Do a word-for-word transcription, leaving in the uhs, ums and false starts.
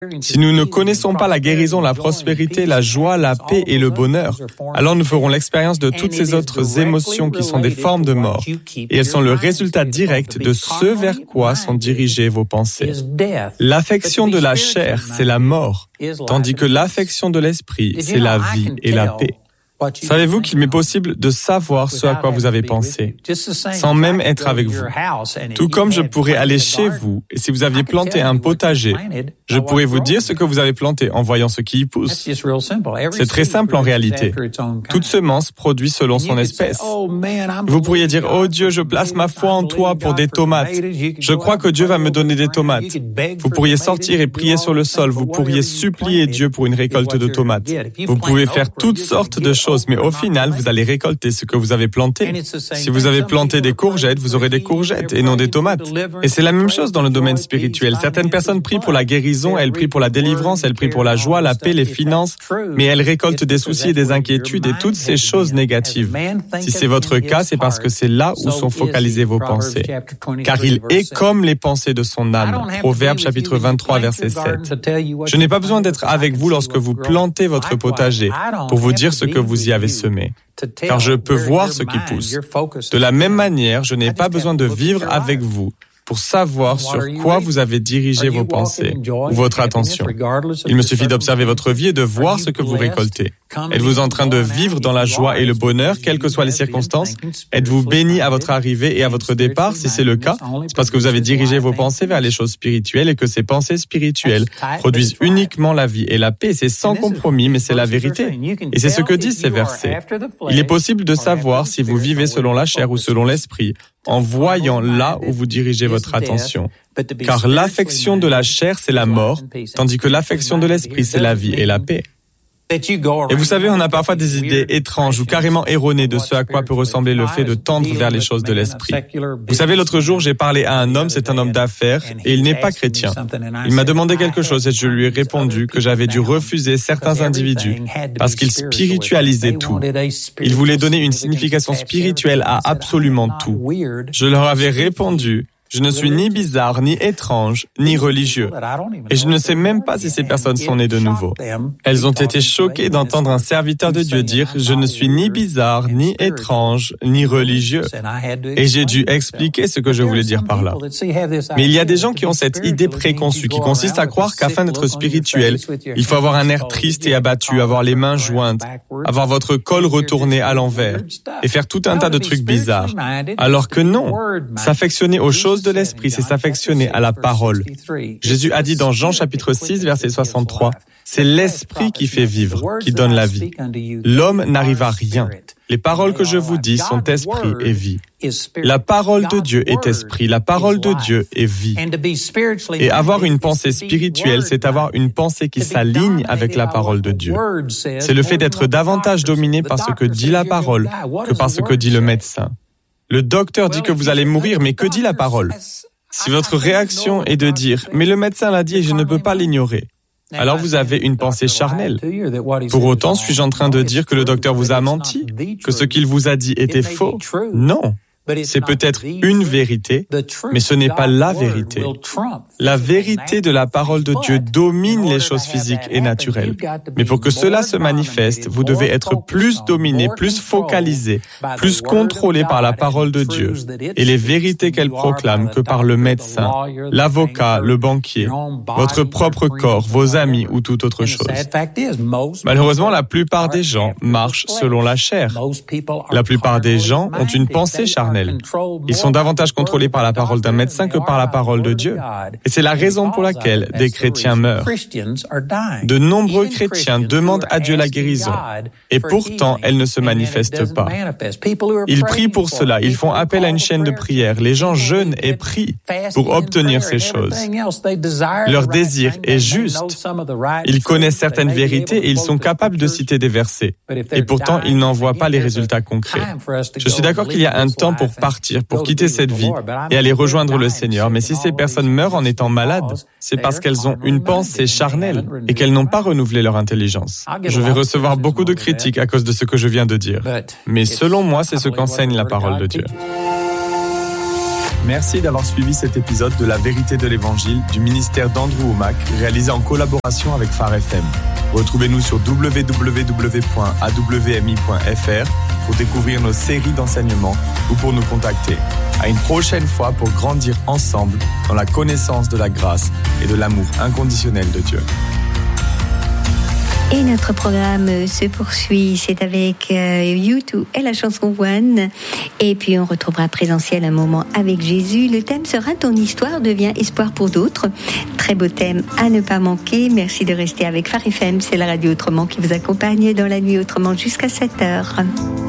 Si nous ne connaissons pas la guérison, la prospérité, la joie, la paix et le bonheur, alors nous ferons l'expérience de toutes ces autres émotions qui sont des formes de mort, et elles sont le résultat direct de ce vers quoi sont dirigées vos pensées. L'affection de la chair, c'est la mort, tandis que l'affection de l'esprit, c'est la vie et la paix. Savez-vous qu'il m'est possible de savoir ce à quoi vous avez pensé, sans même être avec vous? Tout comme je pourrais aller chez vous, et si vous aviez planté un potager, je pourrais vous dire ce que vous avez planté en voyant ce qui y pousse. C'est très simple en réalité. Toute semence produit selon son espèce. Vous pourriez dire, « Oh Dieu, je place ma foi en toi pour des tomates. Je crois que Dieu va me donner des tomates. » Vous pourriez sortir et prier sur le sol. Vous pourriez supplier Dieu pour une récolte de tomates. Vous pouvez faire toutes sortes de choses. Mais au final, vous allez récolter ce que vous avez planté. Si vous avez planté des courgettes, vous aurez des courgettes et non des tomates. Et c'est la même chose dans le domaine spirituel. Certaines personnes prient pour la guérison, elles prient pour la délivrance, elles prient pour la joie, la paix, les finances, mais elles récoltent des soucis et des inquiétudes et toutes ces choses négatives. Si c'est votre cas, c'est parce que c'est là où sont focalisées vos pensées. Car il est comme les pensées de son âme. Proverbe chapitre vingt-trois, verset sept. Je n'ai pas besoin d'être avec vous lorsque vous plantez votre potager pour vous dire ce que vous y avez semé, car je peux voir ce qui pousse. De la même manière, je n'ai pas besoin de vivre avec vous pour savoir sur quoi vous avez dirigé vos pensées ou votre attention. Il me suffit d'observer votre vie et de voir ce que vous récoltez. Êtes-vous en train de vivre dans la joie et le bonheur, quelles que soient les circonstances? Êtes-vous béni à votre arrivée et à votre départ? Si c'est le cas, c'est parce que vous avez dirigé vos pensées vers les choses spirituelles et que ces pensées spirituelles produisent uniquement la vie et la paix. C'est sans compromis, mais c'est la vérité. Et c'est ce que disent ces versets. Il est possible de savoir si vous vivez selon la chair ou selon l'esprit, en voyant là où vous dirigez votre attention. Car l'affection de la chair, c'est la mort, tandis que l'affection de l'esprit, c'est la vie et la paix. Et vous savez, on a parfois des idées étranges ou carrément erronées de ce à quoi peut ressembler le fait de tendre vers les choses de l'esprit. Vous savez, l'autre jour, j'ai parlé à un homme, c'est un homme d'affaires, et il n'est pas chrétien. Il m'a demandé quelque chose et je lui ai répondu que j'avais dû refuser certains individus parce qu'ils spiritualisaient tout. Ils voulaient donner une signification spirituelle à absolument tout. Je leur avais répondu: je ne suis ni bizarre, ni étrange, ni religieux. Et je ne sais même pas si ces personnes sont nées de nouveau. Elles ont été choquées d'entendre un serviteur de Dieu dire « Je ne suis ni bizarre, ni étrange, ni religieux ». Et j'ai dû expliquer ce que je voulais dire par là. Mais il y a des gens qui ont cette idée préconçue qui consiste à croire qu'afin d'être spirituel, il faut avoir un air triste et abattu, avoir les mains jointes, avoir votre col retourné à l'envers et faire tout un tas de trucs bizarres. Alors que non, s'affectionner aux choses de l'esprit, c'est s'affectionner à la parole. Jésus a dit dans Jean chapitre six, verset soixante-trois, « C'est l'esprit qui fait vivre, qui donne la vie. L'homme n'arrive à rien. Les paroles que je vous dis sont esprit et vie. » La parole de Dieu est esprit, la parole de Dieu est vie. Et avoir une pensée spirituelle, c'est avoir une pensée qui s'aligne avec la parole de Dieu. C'est le fait d'être davantage dominé par ce que dit la parole que par ce que dit le médecin. Le docteur dit que vous allez mourir, mais que dit la parole? Si votre réaction est de dire « mais le médecin l'a dit et je ne peux pas l'ignorer », alors vous avez une pensée charnelle. Pour autant, suis-je en train de dire que le docteur vous a menti? Que ce qu'il vous a dit était faux? Non. C'est peut-être une vérité, mais ce n'est pas la vérité. La vérité de la parole de Dieu domine les choses physiques et naturelles. Mais pour que cela se manifeste, vous devez être plus dominé, plus focalisé, plus contrôlé par la parole de Dieu et les vérités qu'elle proclame que par le médecin, l'avocat, le banquier, votre propre corps, vos amis ou toute autre chose. Malheureusement, la plupart des gens marchent selon la chair. La plupart des gens ont une pensée charnelle. Ils sont davantage contrôlés par la parole d'un médecin que par la parole de Dieu. Et c'est la raison pour laquelle des chrétiens meurent. De nombreux chrétiens demandent à Dieu la guérison, et pourtant elle ne se manifeste pas. Ils prient pour cela, ils font appel à une chaîne de prière. Les gens jeûnent et prient pour obtenir ces choses. Leur désir est juste. Ils connaissent certaines vérités et ils sont capables de citer des versets. Et pourtant, ils n'en voient pas les résultats concrets. Je suis d'accord qu'il y a un temps pour partir, pour quitter cette vie et aller rejoindre le Seigneur. Mais si ces personnes meurent en étant malades, c'est parce qu'elles ont une pensée charnelle et qu'elles n'ont pas renouvelé leur intelligence. Je vais recevoir beaucoup de critiques à cause de ce que je viens de dire. Mais selon moi, c'est ce qu'enseigne la parole de Dieu. Merci d'avoir suivi cet épisode de La Vérité de l'Évangile du ministère d'Andrew Wommack, réalisé en collaboration avec Phare F M. Retrouvez-nous sur w w w point a w m i point f r pour découvrir nos séries d'enseignements ou pour nous contacter. À une prochaine fois pour grandir ensemble dans la connaissance de la grâce et de l'amour inconditionnel de Dieu. Et notre programme se poursuit, c'est avec euh, U deux et la chanson One. Et puis on retrouvera présentiel un moment avec Jésus. Le thème sera Ton histoire devient espoir pour d'autres. Très beau thème à ne pas manquer. Merci de rester avec Phare F M. C'est la radio Autrement qui vous accompagne dans la nuit Autrement jusqu'à sept heures.